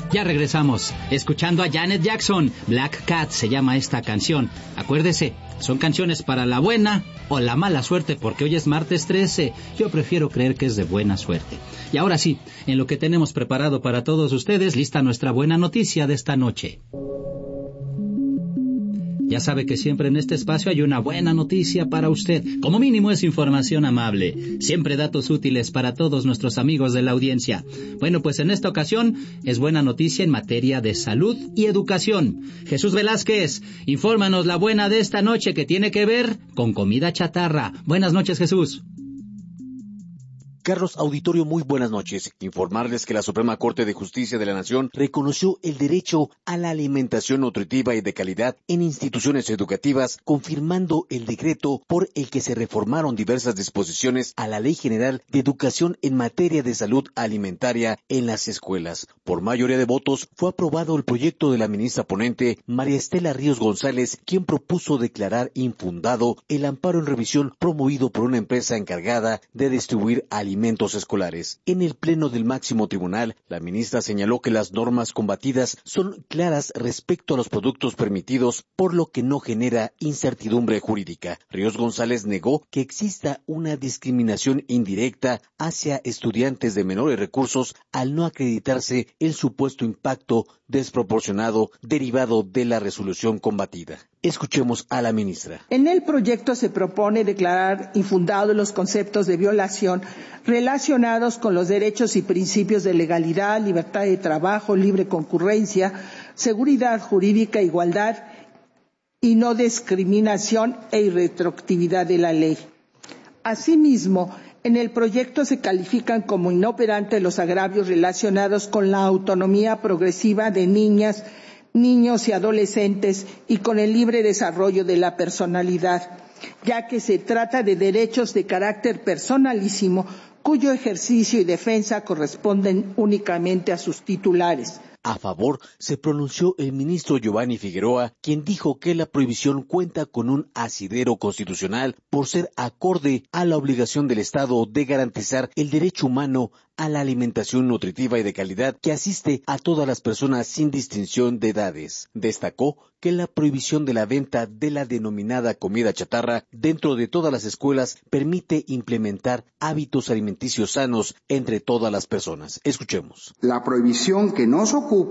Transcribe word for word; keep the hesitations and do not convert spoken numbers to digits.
Ya regresamos, escuchando a Janet Jackson. Black Cat se llama esta canción. Acuérdese, son canciones para la buena o la mala suerte, porque hoy es martes trece. Yo prefiero creer que es de buena suerte. Y ahora sí, en lo que tenemos preparado para todos ustedes, lista nuestra buena noticia de esta noche. Ya sabe que siempre en este espacio hay una buena noticia para usted. Como mínimo es información amable. Siempre datos útiles para todos nuestros amigos de la audiencia. Bueno, pues en esta ocasión es buena noticia en materia de salud y educación. Jesús Velázquez, infórmanos la buena de esta noche que tiene que ver con comida chatarra. Buenas noches, Jesús. Carlos Auditorio, muy buenas noches. Informarles que la Suprema Corte de Justicia de la Nación reconoció el derecho a la alimentación nutritiva y de calidad en instituciones educativas, confirmando el decreto por el que se reformaron diversas disposiciones a la Ley General de Educación en materia de salud alimentaria en las escuelas. Por mayoría de votos, fue aprobado el proyecto de la ministra ponente, María Estela Ríos González, quien propuso declarar infundado el amparo en revisión promovido por una empresa encargada de distribuir alimentos alimentos escolares. En el pleno del máximo tribunal, la ministra señaló que las normas combatidas son claras respecto a los productos permitidos, por lo que no genera incertidumbre jurídica. Ríos González negó que exista una discriminación indirecta hacia estudiantes de menores recursos al no acreditarse el supuesto impacto desproporcionado derivado de la resolución combatida. Escuchemos a la ministra. En el proyecto se propone declarar infundados los conceptos de violación relacionados con los derechos y principios de legalidad, libertad de trabajo, libre concurrencia, seguridad jurídica, igualdad y no discriminación e irretroactividad de la ley. Asimismo, en el proyecto se califican como inoperantes los agravios relacionados con la autonomía progresiva de niñas, niños y adolescentes y con el libre desarrollo de la personalidad, ya que se trata de derechos de carácter personalísimo cuyo ejercicio y defensa corresponden únicamente a sus titulares. A favor se pronunció el ministro Giovanni Figueroa, quien dijo que la prohibición cuenta con un asidero constitucional por ser acorde a la obligación del Estado de garantizar el derecho humano a la alimentación nutritiva y de calidad que asiste a todas las personas sin distinción de edades. Destacó que la prohibición de la venta de la denominada comida chatarra dentro de todas las escuelas permite implementar hábitos alimenticios sanos entre todas las personas. Escuchemos. La prohibición que nos ocupa